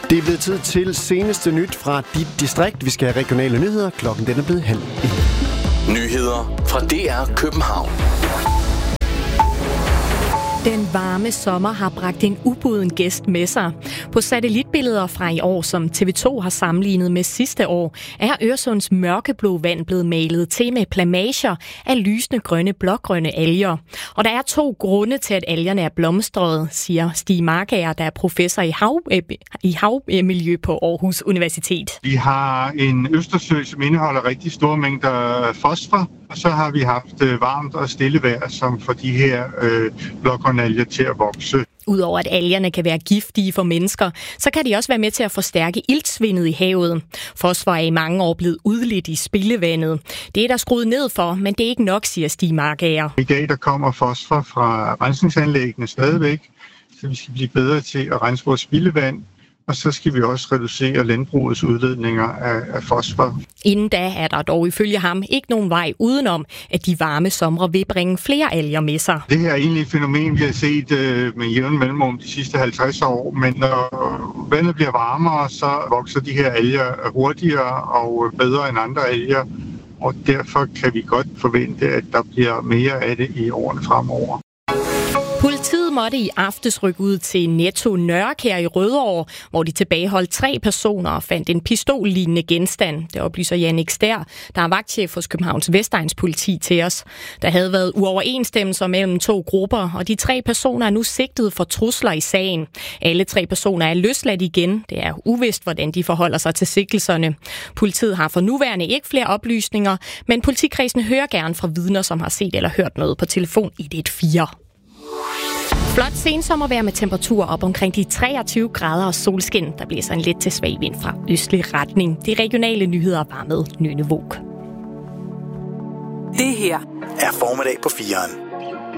Det er blevet tid til seneste nyt fra dit distrikt. Vi skal have regionale nyheder. Klokken den er blevet 12:30. Nyheder fra DR København. Den varme sommer har bragt en ubuden gæst med sig. På satellitbilleder fra i år, som TV2 har sammenlignet med sidste år, er Øresunds mørkeblå vand blevet malet til med plamager af lysende grønne, blågrønne alger. Og der er 2 grunde til, at algerne er blomstrede, siger Stig Markager, der er professor i havmiljø på Aarhus Universitet. Vi har en Østersø, som indeholder rigtig store mængder fosfor, og så har vi haft varmt og stille vejr, som får de her blågrønne alger til at vokse. Udover at algerne kan være giftige for mennesker, så kan de også være med til at forstærke iltsvindet i havet. Fosfor er i mange år blevet udledt i spildevandet. Det er der skruet ned for, men det er ikke nok, siger Stig Markager. I dag der kommer fosfor fra rensningsanlæggene stadigvæk, så vi skal blive bedre til at rense vores spildevand. Og så skal vi også reducere landbrugets udledninger af fosfor. Inden da er der dog ifølge ham ikke nogen vej udenom, at de varme somre vil bringe flere alger med sig. Det her er egentlig et fænomen, vi har set med jævn mellemrum de sidste 50 år. Men når vandet bliver varmere, så vokser de her alger hurtigere og bedre end andre alger. Og derfor kan vi godt forvente, at der bliver mere af det i årene fremover. Politiet måtte i aftes rykke ud til Netto Nørrekær i Rødovre, hvor de tilbageholdt 3 personer og fandt en pistollignende genstand. Det oplyser Jannik Stær, der er vagtchef hos Københavns Vestegns politi til os. Der havde været uoverensstemmelser mellem 2 grupper, og de 3 personer er nu sigtet for trusler i sagen. Alle 3 personer er løsladt igen. Det er uvist, hvordan de forholder sig til sigtelserne. Politiet har for nuværende ikke flere oplysninger, men politikredsen hører gerne fra vidner, som har set eller hørt noget på telefon 114. Flot sensommervejr med temperaturer op omkring de 23 grader og solskin. Der blæser en lidt til svag vind fra østlig retning. De regionale nyheder var med Nynne Våg. Det her er formiddag på 4'eren.